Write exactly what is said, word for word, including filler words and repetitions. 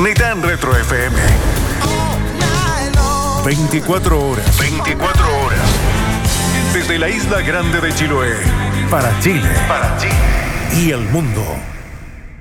Nitán Retro F M. veinticuatro horas. veinticuatro horas. Desde la isla grande de Chiloé. Para Chile. Para Chile. Y el mundo.